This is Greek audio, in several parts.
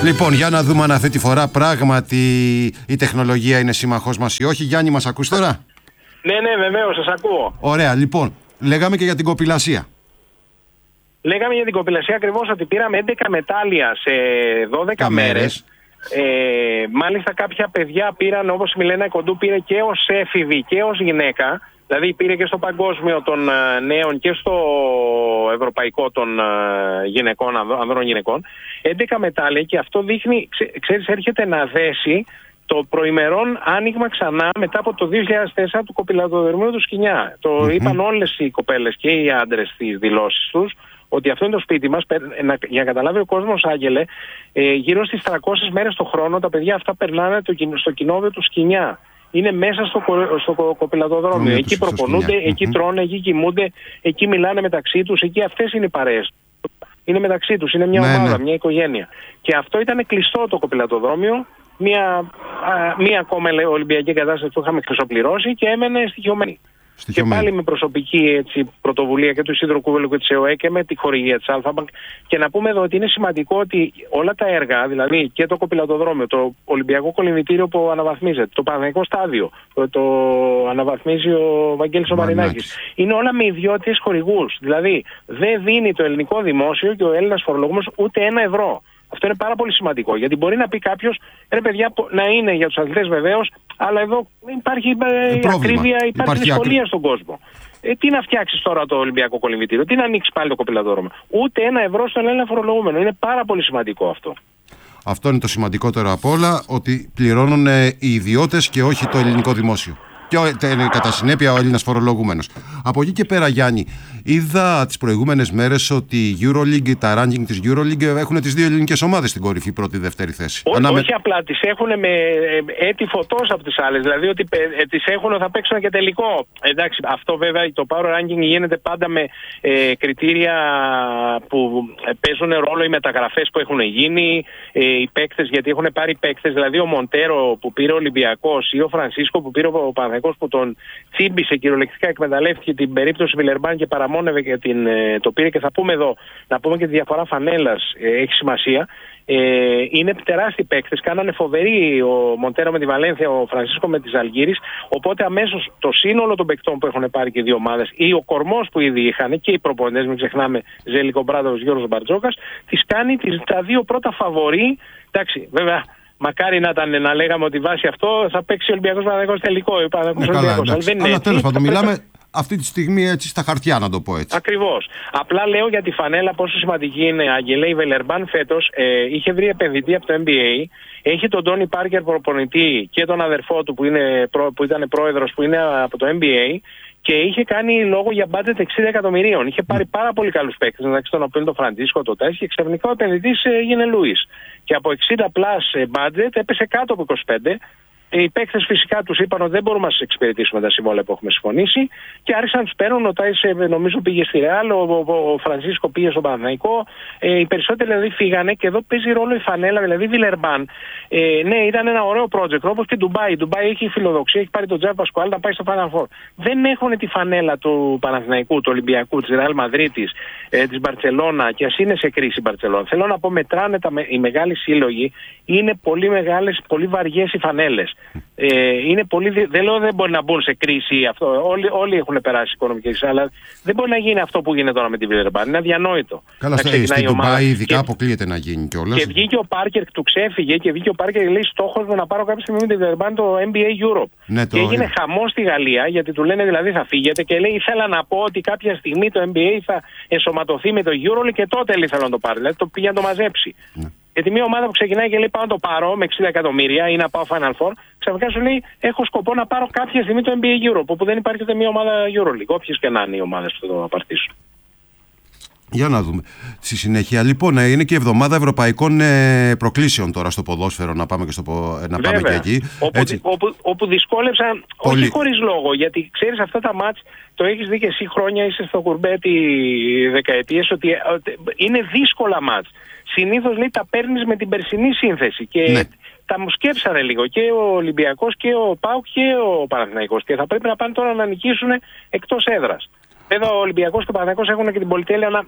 Λοιπόν, για να δούμε αν αυτή τη φορά πράγματι η τεχνολογία είναι σύμμαχός μας ή όχι. Γιάννη, μας ακούς τώρα? Ναι, βεβαίως, σας ακούω. Ωραία, λοιπόν, λέγαμε και για την κοπηλασία. Λέγαμε για την κοπηλασία ακριβώς ότι πήραμε 11 μετάλλια σε 12 μέρες. Μάλιστα κάποια παιδιά πήραν, όπως η Μιλένα Κοντού πήρε και ως έφηβη και ως γυναίκα. Δηλαδή πήρε και στο παγκόσμιο των νέων και στο ευρωπαϊκό των γυναικών, ανδρών γυναικών. 11 μετάλλια, και αυτό δείχνει, ξέρεις, έρχεται να δέσει το προημερών άνοιγμα ξανά μετά από το 2004 του κοπηλατοδρομίου του Σκοινιά. Το είπαν όλες οι κοπέλες και οι άντρες στις δηλώσεις τους, ότι αυτό είναι το σπίτι μας. Για να καταλάβει ο κόσμος, Άγγελε, γύρω στις 300 μέρες το χρόνο τα παιδιά αυτά περνάνε στο κοινόβιο του Σκοινιά. Είναι μέσα στο κοπηλατοδρόμιο. Εκεί προπονούνται, εκεί τρώνε, εκεί κοιμούνται, εκεί μιλάνε μεταξύ τους, εκεί αυτές είναι οι παρέες. Είναι μεταξύ τους, είναι μια ομάδα, μια οικογένεια. Και αυτό ήταν κλειστό το κοπηλατοδρόμιο. Μία ακόμα Ολυμπιακή κατάσταση που είχαμε χρυσοπληρώσει και έμενε στοιχειωμένη. Και πάλι με προσωπική πρωτοβουλία και του Ισίδρου Κούβελου και της ΕΟΕ και με τη χορηγία της Αλφα-Μπανκ. Και να πούμε εδώ ότι είναι σημαντικό ότι όλα τα έργα, δηλαδή και το κοπηλατοδρόμιο, το Ολυμπιακό Κολυμβητήριο που αναβαθμίζεται, το Παναθηναϊκό Στάδιο, το αναβαθμίζει ο Βαγγέλης ο Μαρινάκης, είναι όλα με ιδιώτες χορηγούς. Δηλαδή δεν δίνει το ελληνικό δημόσιο και ο Έλληνας φορολογούμενος ούτε €1. Αυτό είναι πάρα πολύ σημαντικό, γιατί μπορεί να πει κάποιος, ρε παιδιά, να είναι για τους αθλητές βεβαίως, αλλά εδώ υπάρχει ακρίβεια, υπάρχει δυσκολία στον κόσμο. Τι να φτιάξεις τώρα το Ολυμπιακό Κολυμβητήριο, τι να ανοίξεις πάλι το κοπηλατόδρομο. Ούτε €1 στον Έλληνα φορολογούμενο. Είναι πάρα πολύ σημαντικό αυτό. Αυτό είναι το σημαντικότερο απ' όλα, ότι πληρώνουν οι ιδιώτες και όχι το ελληνικό δημόσιο. Και κατά συνέπεια ο Έλληνας φορολογούμενος. Από εκεί και πέρα, Γιάννη, είδα τις προηγούμενες μέρες ότι η EuroLeague, τα ranking της EuroLeague έχουν τις δύο ελληνικές ομάδες στην κορυφή, πρώτη-δεύτερη θέση. Όχι απλά, τις έχουν με έτη φωτός από τις άλλες. Δηλαδή ότι τις έχουν, θα παίξουν και τελικό. Εντάξει, αυτό βέβαια το Power Ranking γίνεται πάντα με κριτήρια που παίζουν ρόλο οι μεταγραφές που έχουν γίνει, οι παίκτες, γιατί έχουν πάρει παίκτες. Δηλαδή ο Μοντέρο που πήρε ο Ολυμπιακός ή ο Φρανσίσκο που πήρε ο Παναθηναϊκός, που τον τσίμπησε κυριολεκτικά, εκμεταλλεύτηκε την περίπτωση Βιλερμπάν και παραμόνευε και το πήρε. Και θα πούμε εδώ, να πούμε και τη διαφορά φανέλας, έχει σημασία. Είναι τεράστιοι παίκτες, κάνανε φοβερή ο Μοντέρο με τη Βαλένθια, ο Φρανσίσκο με τη Ζαλγκίρις. Οπότε αμέσως το σύνολο των παικτών που έχουν πάρει και δύο ομάδες, ή ο κορμός που ήδη είχαν και οι προπονητές, μην ξεχνάμε, Ζέλικο Μπράδοβος, Γιώργος Μπαρτζόκας, τις κάνει τα δύο πρώτα φαβορί. Εντάξει, βέβαια. Μακάρι να λέγαμε ότι βάσει αυτό θα παίξει ο Ολυμπιακός Παναθηναϊκός τελικό. Αλλά τέλος πάντων, μιλάμε αυτή τη στιγμή έτσι στα χαρτιά, να το πω έτσι. Ακριβώς. Απλά λέω για τη φανέλα πόσο σημαντική είναι. Αγγελέ, η Βελερμπάν φέτος είχε βρει επενδυτή από το NBA. Έχει τον Τόνι Πάρκερ προπονητή και τον αδερφό του που ήταν πρόεδρος, που είναι από το NBA. Και είχε κάνει λόγο για budget 60 εκατομμυρίων. Είχε πάρει πάρα πολύ καλούς παίκτες, μεταξύ των οποίων τον Φραντζίσκο, το Τάις, και ξαφνικά ο επενδυτής έγινε Λούις. Και από 60 plus budget έπεσε κάτω από 25. Οι παίκτες φυσικά τους είπαν ότι δεν μπορούμε να σας εξυπηρετήσουμε τα συμβόλαια που έχουμε συμφωνήσει και άρχισαν να τους παίρνουν. Ο Τάις νομίζω πήγε στη Ρεάλ, ο Φρανσίσκο πήγε στον Παναθηναϊκό. Οι περισσότεροι δηλαδή φύγανε και εδώ παίζει ρόλο η φανέλα, δηλαδή Βιλερμπάν. Ναι, ήταν ένα ωραίο project, όπως και Ντουμπάι. Η Ντουμπάι έχει φιλοδοξία, έχει πάρει τον Τζάβι Πασκουάλ να πάει στο Final Four. Δεν έχουν τη φανέλα του Παναθηναϊκού, του Ολυμπιακού, της Ρεάλ Μαδρίτης, της Μπαρτσελώνα, και ας είναι σε κρίση η Μπαρτσελώνα. Θέλω να πω, μετράνε οι μεγάλοι σύλλογοι, είναι πολύ μεγάλες, πολύ βαριές οι φανέλες. Είναι πολύ, δεν λέω δεν μπορεί να μπουν σε κρίση αυτό. Όλοι έχουν περάσει οικονομικές, αλλά δεν μπορεί να γίνει αυτό που γίνεται τώρα με τη Βιλερμπάν. Είναι αδιανόητο. Καλά, στην Ντουμπάι ειδικά αποκλείεται να γίνει κιόλας. Και βγήκε ο Πάρκερ, του ξέφυγε και βγήκε ο Πάρκερ και λέει: στόχος μου να πάρω κάποια στιγμή με τη Βιλερμπάν το NBA Europe. Ναι, και έγινε χαμός στη Γαλλία, γιατί του λένε δηλαδή θα φύγετε, και λέει: ήθελα να πω ότι κάποια στιγμή το NBA θα ενσωματωθεί με το EuroLeague και τότε ήθελα να το πάρει. Δηλαδή το πήγε να το μαζέψει. Ναι. Γιατί μια ομάδα που ξεκινάει και λέει πάω να το πάρω με 60 εκατομμύρια ή να πάω Final Four, ξαφνικά σου λέει έχω σκοπό να πάρω κάποια στιγμή το NBA Europe, όπου δεν υπάρχει ούτε μια ομάδα EuroLeague, όποιες και να είναι οι ομάδες που θα το απαρτήσουν. Για να δούμε. Στη συνέχεια, λοιπόν, είναι και η εβδομάδα ευρωπαϊκών προκλήσεων τώρα στο ποδόσφαιρο, να πάμε και, πάμε και εκεί. Όπου δυσκόλεψαν, όχι χωρίς λόγο, γιατί ξέρεις αυτά τα μάτς, το έχεις δει και εσύ χρόνια, είσαι στο κουρμπέτι δεκαετίες, ότι είναι δύσκολα μάτς. Συνήθως λέει τα παίρνεις με την περσινή σύνθεση και ναι. Τα μου σκέψανε λίγο και ο Ολυμπιακός και ο ΠΑΟΚ και ο Παναθηναϊκός και θα πρέπει να πάνε τώρα να νικήσουν εκτός έδρας. Εδώ ο Ολυμπιακός και ο Παναθηναϊκός έχουν και την πολυτέλεια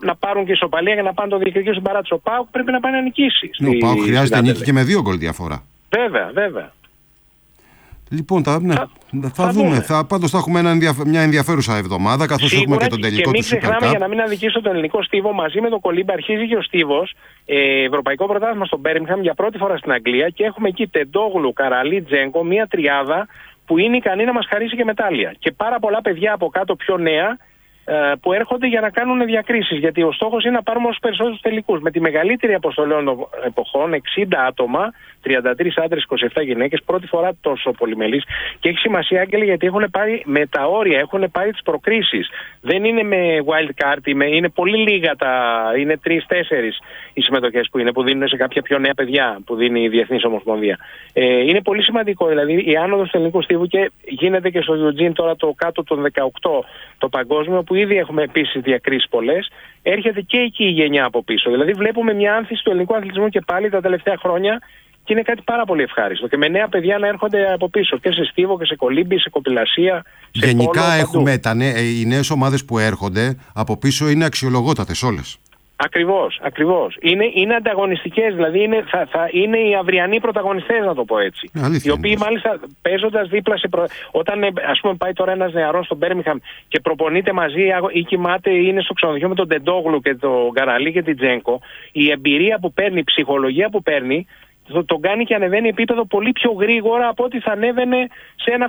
να πάρουν και ισοπαλία για να πάνε το διεκδικήσουν στην παράτηση. Ο ΠΑΟΚ πρέπει να πάει να νικήσει. Ο ΠΑΟΚ χρειάζεται νίκη και με 2 γκολ διαφορά. Βέβαια. Λοιπόν, θα δούμε. Πάντως θα έχουμε μια ενδιαφέρουσα εβδομάδα, καθώς έχουμε και τον τελικό του Super Cup. Και μην ξεχνάμε, για να μην αδικήσω τον ελληνικό στίβο, μαζί με τον Κολίμπα αρχίζει και ο στίβος, ευρωπαϊκό πρωτάθλημα στο Μπέρμιγχαμ για πρώτη φορά στην Αγγλία και έχουμε εκεί Τεντόγλου, Καραλί, Τζένκο, μια τριάδα που είναι ικανή να μας χαρίσει και μετάλλια. Και πάρα πολλά παιδιά από κάτω πιο νέα που έρχονται για να κάνουν διακρίσεις. Γιατί ο στόχος είναι να πάρουμε όσους περισσότερους τελικούς. Με τη μεγαλύτερη αποστολή των εποχών, 60 άτομα, 33 άντρες, 27 γυναίκες, πρώτη φορά τόσο πολυμελής. Και έχει σημασία, Άγγελε, γιατί έχουν πάρει με τα όρια, έχουν πάρει τις προκρίσεις. Δεν είναι με wild card, είναι πολύ λίγα είναι 3-4 οι συμμετοχές που δίνουν σε κάποια πιο νέα παιδιά που δίνει η Διεθνής Ομοσπονδία. Είναι πολύ σημαντικό, δηλαδή η άνοδος του ελληνικού στίβου και γίνεται και στο Eugene τώρα το κάτω των 18 το παγκόσμιο, που ήδη έχουμε επίσης διακρίσεις πολλές, έρχεται και εκεί η γενιά από πίσω. Δηλαδή βλέπουμε μια άνθηση του ελληνικού αθλητισμού και πάλι τα τελευταία χρόνια και είναι κάτι πάρα πολύ ευχάριστο. Και με νέα παιδιά να έρχονται από πίσω και σε στίβο και σε κολύμπη, σε κοπηλασία. Γενικά πόλο, έχουμε οι νέες ομάδες που έρχονται από πίσω είναι αξιολογότατες όλες. Ακριβώς. Είναι ανταγωνιστικές, δηλαδή είναι οι αυριανοί πρωταγωνιστές, να το πω έτσι. Οι οποίοι μάλιστα παίζοντας δίπλα όταν ας πούμε πάει τώρα ένας νεαρός στο Μπέρμιγχαμ και προπονείται μαζί ή κοιμάται ή είναι στο ξενοδοχείο με τον Τεντόγλου και τον Καραλί και την Τζένκο, η εμπειρία που παίρνει, η ψυχολογία που παίρνει, τον κάνει και ανεβαίνει επίπεδο πολύ πιο γρήγορα από ό,τι θα ανέβαινε σε ένα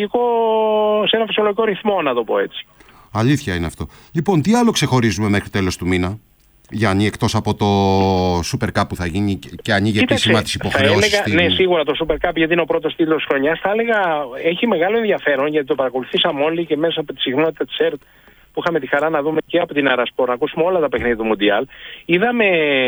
φυσιολογικό ρυθμό, να το πω έτσι. Αλήθεια είναι αυτό. Λοιπόν, τι άλλο ξεχωρίζουμε μέχρι τέλος του μήνα, Γιάννη, εκτός από το Super Cup που θα γίνει και ανοίγει επίσημα τις υποχρεώσεις? Ναι, σίγουρα το Super Cup, γιατί είναι ο πρώτος τίτλος της χρονιάς. Θα έλεγα έχει μεγάλο ενδιαφέρον, γιατί το παρακολουθήσαμε όλοι και μέσα από τη συχνότητα της ΕΡΤ που είχαμε τη χαρά να δούμε και από την Αρασπορ, να ακούσουμε όλα τα παιχνίδια του Μουντιάλ. Είδαμε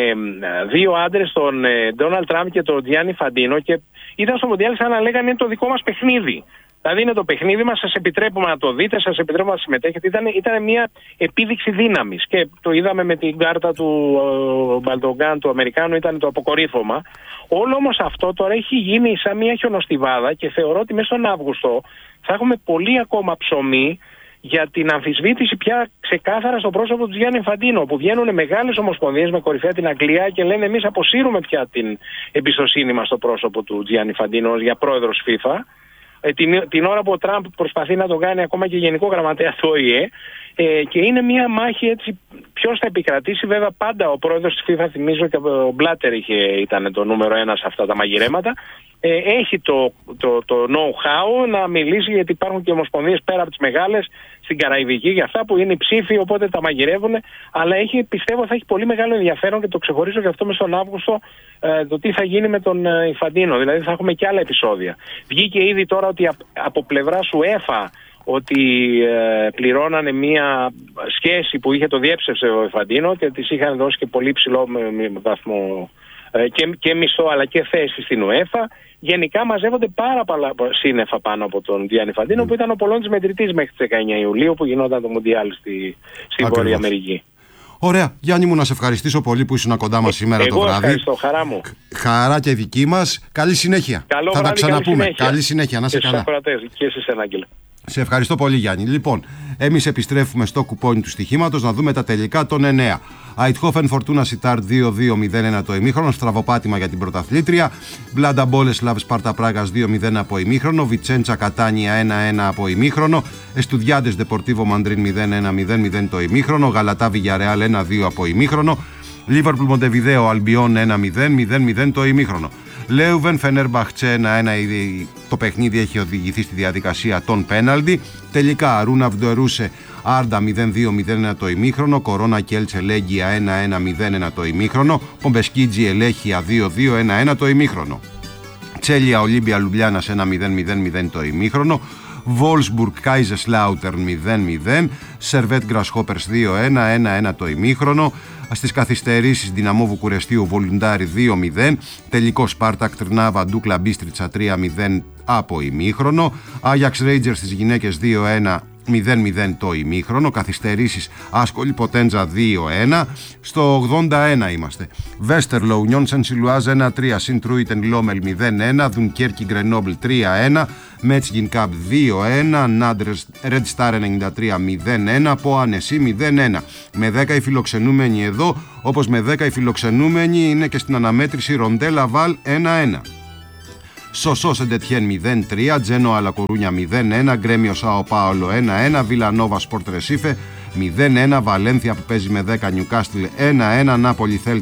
δύο άντρες, τον Ντόναλντ Τραμπ και τον Τζιάννι Φαντίνο, και ήταν στο Μουντιάλ σαν να λέγανε είναι το δικό μας παιχνίδι. Δηλαδή είναι το παιχνίδι μας, σας επιτρέπουμε να το δείτε, σας επιτρέπουμε να συμμετέχετε. Ήταν μια επίδειξη δύναμης και το είδαμε με την κάρτα του Μπαλντογκάν, του Αμερικάνου, ήταν το αποκορύφωμα. Όλο όμως αυτό τώρα έχει γίνει σαν μια χιονοστιβάδα και θεωρώ ότι μέσα στον Αύγουστο θα έχουμε πολύ ακόμα ψωμί για την αμφισβήτηση πια ξεκάθαρα στο πρόσωπο του Γιάννη Φαντίνο, που βγαίνουν μεγάλες ομοσπονδίες με κορυφαία την Αγγλία και λένε εμείς αποσύρουμε πια την εμπιστοσύνη μας στο πρόσωπο του Γιάννη Φαντίνο για πρόεδρος FIFA. Την ώρα που ο Τραμπ προσπαθεί να τον κάνει ακόμα και γενικό γραμματέα του ΟΗΕ, και είναι μια μάχη έτσι ποιος θα επικρατήσει. Βέβαια πάντα ο πρόεδρος της FIFA, θυμίζω και ο Μπλάτερ ήταν το νούμερο 1 σε αυτά τα μαγειρέματα, έχει το know-how να μιλήσει, γιατί υπάρχουν και ομοσπονδίες πέρα από τις μεγάλες στην Καραϊβική για αυτά που είναι οι ψήφοι, οπότε τα μαγειρεύουν, αλλά πιστεύω θα έχει πολύ μεγάλο ενδιαφέρον, και το ξεχωρίζω και αυτό μες στον Αύγουστο, το τι θα γίνει με τον Ιφαντίνο. Δηλαδή θα έχουμε και άλλα επεισόδια. Βγήκε ήδη τώρα ότι από πλευράς UEFA ότι πληρώνανε μία σχέση που είχε το διέψευσε ο Ιφαντίνο και της είχαν δώσει και πολύ ψηλό βαθμό και μισθό αλλά και θέση στην UEFA. Γενικά μαζεύονται πάρα πολλά σύννεφα πάνω από τον Γιάννη Φαντίνο, που ήταν ο πολλών της μετρητής μέχρι τις 19 Ιουλίου που γινόταν το Μουντιάλ στη Βόρεια Αμερική. Ωραία. Γιάννη μου, να σε ευχαριστήσω πολύ που ήσουν κοντά μας σήμερα το βράδυ. Ευχαριστώ, χαρά μου. Χαρά και δική μας. Καλή συνέχεια. Καλό θα βράδυ, τα ξαναπούμε. Καλή συνέχεια. Να σε καλά. Και εσείς, Άγγελε. Σε ευχαριστώ πολύ, Γιάννη. Λοιπόν, εμείς επιστρέφουμε στο κουπόνι του στοιχήματος να δούμε τα τελικά των 9. Αιτχόφεν Φορτούνα Σιτάρ 2-2-0-1 το ημίχρονο, στραβοπάτημα για την πρωταθλήτρια. Μπλάντα Μπόλεσλαβ Σπάρτα Πράγας 2-0 από ημίχρονο. Βιτσέντσα Κατάνια 1-1 από ημίχρονο. Εστουδιάντες Δεπορτίβο Μαντρίν 0-1-0-0 το ημίχρονο. Γαλατά Βιγιαρεάλ 1-2 από ημίχρονο. Λίβερπουλ Μοντεβιδέο Αλμπιόν 1-0-0-0 το ημίχρονο. Λέουβεν Φενέρμπαχτσε 1-1, το παιχνίδι έχει οδηγηθεί στη διαδικασία των πέναλτι. Τελικά Ρούνα Βδορούσε Άρντα 0-2-0-1 το ημίχρονο. Κορώνα Κέλτσε Λέγκια 1-1-0-1 το ημίχρονο. Πομπεσκίτζι Ελέχεια 2-2-1-1 το ημίχρονο. Τσέλια Ολύμπια Λουμπλιάνας 1-0-0-0 το ημίχρονο. Βόλσμπουργκ Κάιζεσλάουτερν 0-0. Σερβέτ Γκρασχόπερς 2-1, 1-1 το ημίχρονο. Στις καθυστερήσεις Δυναμό Βουκουρεστίου Βολουντάρι 2-0. Τελικό Σπάρτακ Τρνάβα Ντούκλα Μπίστριτσα 3-0 από ημίχρονο. Άγιαξ Ρέιτζερ στις γυναίκες 2-1 0-0 το ημίχρονο. Καθυστερήσεις Άσκολη Ποτέντζα 2-1. Στο 81 είμαστε. Βέστερλο Ουνιόν Σεν-Σιλουάζ 1-3. Σιντρούιτεν Λόμελ 0-1. Δουνκέρκι Γκρενόμπλ 3-1. Μέτς Κάμπ 2-1. Νάντρες Ρεντ Στάρ 93 0-1. Πο Ανεσί 0-1. Με 10 οι φιλοξενούμενοι εδώ, όπως με 10 οι φιλοξενούμενοι είναι και στην αναμέτρηση Ροντέλα Βαλ 1-1. Σοσό Σεντετιέν 0-3, Τζένο Αλακορούνια 0-1, Γκρέμιο Σάο Πάολο 1-1, Βιλανόβα Σπορτ Ρεσίφε 0-1, Βαλένθια που παίζει με 10, Νιουκάστιλ 1-1, Νάπολη Θέλτα